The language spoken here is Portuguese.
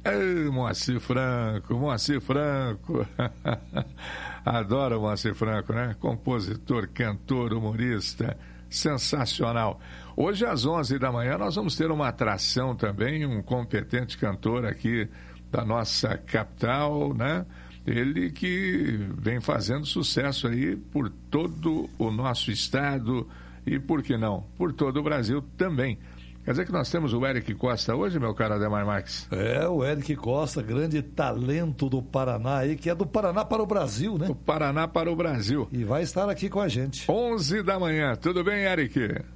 Ei, Moacir Franco. Adoro o Moacir Franco, né? Compositor, cantor, humorista, sensacional. Hoje às 11 da manhã nós vamos ter uma atração também, um competente cantor aqui da nossa capital, né? Ele que vem fazendo sucesso aí por todo o nosso estado e, por que não, por todo o Brasil também. Quer dizer que nós temos o Eric Costa hoje, meu caro Ademar Marques? O Eric Costa, grande talento do Paraná aí, que é do Paraná para o Brasil, né? Do Paraná para o Brasil. E vai estar aqui com a gente. 11 da manhã. Tudo bem, Eric?